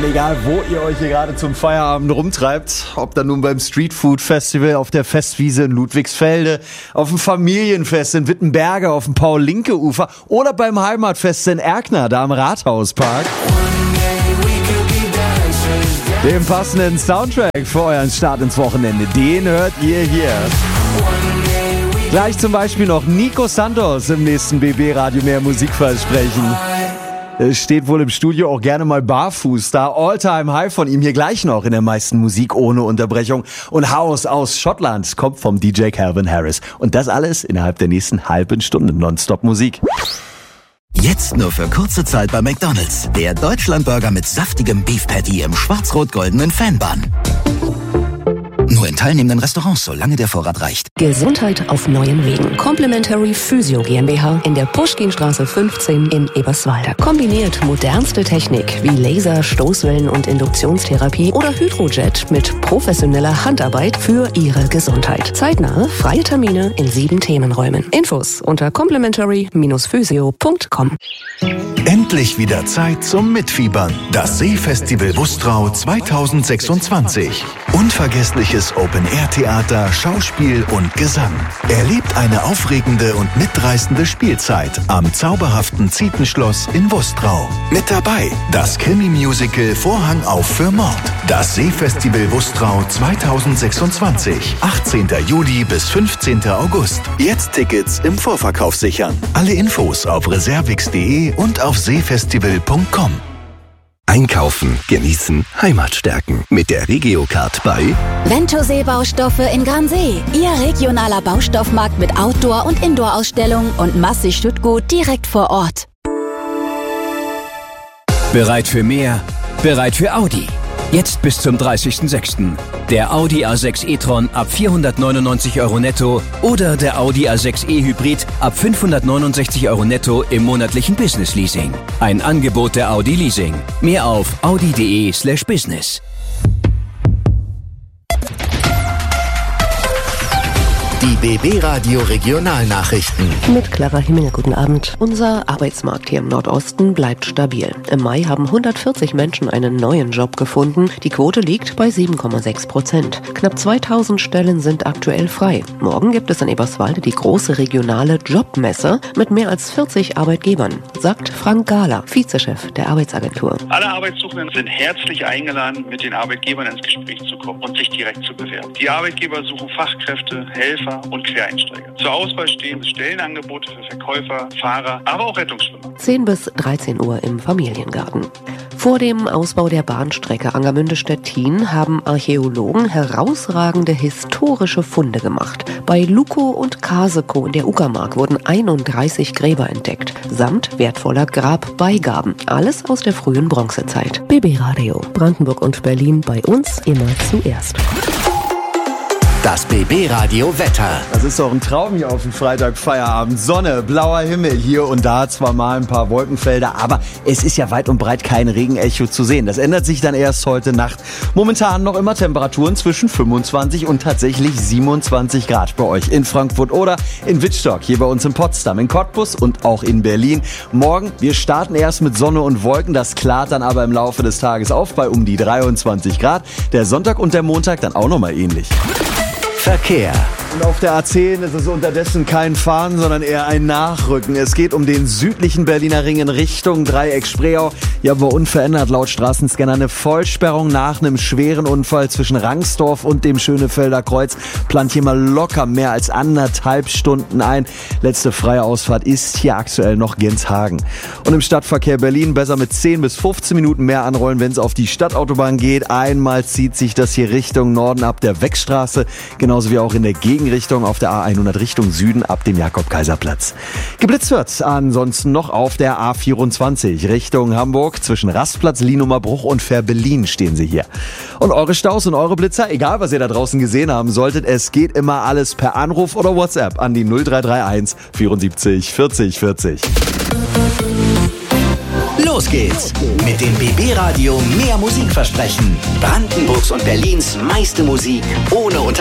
egal wo ihr euch hier gerade zum Feierabend rumtreibt, ob dann nun beim Streetfood Festival, auf der Festwiese in Ludwigsfelde, auf dem Familienfest in Wittenberge, auf dem Paul-Linke-Ufer oder beim Heimatfest in Erkner, da am Rathauspark. Den passenden Soundtrack für euren Start ins Wochenende, den hört ihr hier. Gleich zum Beispiel noch Nico Santos im nächsten BB-Radio mehr Musikversprechen. Steht wohl im Studio auch gerne mal barfuß da. All-Time High von ihm hier gleich noch in der meisten Musik ohne Unterbrechung. Und House aus Schottland kommt vom DJ Calvin Harris. Und das alles innerhalb der nächsten halben Stunde Nonstop Musik. Jetzt nur für kurze Zeit bei McDonald's. Der Deutschlandburger mit saftigem Beef Patty im schwarz-rot-goldenen Fanbun. Nur in teilnehmenden Restaurants, solange der Vorrat reicht. Gesundheit auf neuen Wegen. Complementary Physio GmbH in der Puschkinstraße 15 in Eberswalde. Kombiniert modernste Technik wie Laser, Stoßwellen und Induktionstherapie oder Hydrojet mit professioneller Handarbeit für Ihre Gesundheit. Zeitnahe, freie Termine in 7 Themenräumen. Infos unter complementary-physio.com. Endlich wieder Zeit zum Mitfiebern. Das Seefestival Wustrau 2026. Unvergessliches Open-Air-Theater, Schauspiel und Gesang. Erlebt eine aufregende und mitreißende Spielzeit am zauberhaften Zietenschloss in Wustrau. Mit dabei das Krimi-Musical Vorhang auf für Mord. Das Seefestival Wustrau 2026. 18. Juli bis 15. August. Jetzt Tickets im Vorverkauf sichern. Alle Infos auf reservix.de und auf seefestival.com. Einkaufen, genießen, Heimat stärken. Mit der Regiocard bei Ventosee Baustoffe in Gransee. Ihr regionaler Baustoffmarkt mit Outdoor- und Indoor-Ausstellungen und massig Stückgut direkt vor Ort. Bereit für mehr? Bereit für Audi. Jetzt bis zum 30.06. Der Audi A6 e-tron ab 499 € netto oder der Audi A6 e-Hybrid ab 569 € netto im monatlichen Business Leasing. Ein Angebot der Audi Leasing. Mehr auf audi.de/business. Die BB Radio Regionalnachrichten. Mit Clara Himmel, guten Abend. Unser Arbeitsmarkt hier im Nordosten bleibt stabil. Im Mai haben 140 Menschen einen neuen Job gefunden. Die Quote liegt bei 7,6%. Knapp 2000 Stellen sind aktuell frei. Morgen gibt es in Eberswalde die große regionale Jobmesse mit mehr als 40 Arbeitgebern, sagt Frank Gahler, Vizechef der Arbeitsagentur. Alle Arbeitssuchenden sind herzlich eingeladen, mit den Arbeitgebern ins Gespräch zu kommen und sich direkt zu bewerben. Die Arbeitgeber suchen Fachkräfte, Helfer und Quereinsteiger. Zur Auswahl stehen Stellenangebote für Verkäufer, Fahrer, aber auch Rettungsschwimmer. 10 bis 13 Uhr im Familiengarten. Vor dem Ausbau der Bahnstrecke Angermünde-Stettin haben Archäologen herausragende historische Funde gemacht. Bei Lukow und Kaseko in der Uckermark wurden 31 Gräber entdeckt, samt wertvoller Grabbeigaben. Alles aus der frühen Bronzezeit. BB Radio, Brandenburg und Berlin, bei uns immer zuerst. Das BB Radio Wetter. Das ist doch ein Traum hier auf dem Freitag-Feierabend. Sonne, blauer Himmel, hier und da zwar mal ein paar Wolkenfelder, aber es ist ja weit und breit kein Regenecho zu sehen. Das ändert sich dann erst heute Nacht. Momentan noch immer Temperaturen zwischen 25 und tatsächlich 27 Grad bei euch in Frankfurt oder in Wittstock, hier bei uns in Potsdam, in Cottbus und auch in Berlin. Morgen, wir starten erst mit Sonne und Wolken, das klart dann aber im Laufe des Tages auf bei um die 23 Grad. Der Sonntag und der Montag dann auch nochmal ähnlich. Verkehr. Und auf der A10 ist es unterdessen kein Fahren, sondern eher ein Nachrücken. Es geht um den südlichen Berliner Ring in Richtung Dreieck Spreeau. Hier haben wir unverändert laut Straßenscanner eine Vollsperrung nach einem schweren Unfall zwischen Rangsdorf und dem Schönefelder Kreuz. Plant hier mal locker mehr als 1,5 Stunden ein. Letzte freie Ausfahrt ist hier aktuell noch Genshagen. Und im Stadtverkehr Berlin besser mit 10 bis 15 Minuten mehr anrollen, wenn es auf die Stadtautobahn geht. Einmal zieht sich das hier Richtung Norden ab der Weckstraße, genauso wie auch in der Gegenrichtung auf der A100 Richtung Süden ab dem Jakob-Kaiser-Platz. Geblitzt wird ansonsten noch auf der A24 Richtung Hamburg. Zwischen Rastplatz, Lienumerbruch und Fährberlin stehen sie hier. Und eure Staus und eure Blitzer, egal was ihr da draußen gesehen haben solltet, es geht immer alles per Anruf oder WhatsApp an die 0331 74 40 40. Los geht's mit dem BB Radio mehr Musikversprechen. Brandenburgs und Berlins meiste Musik ohne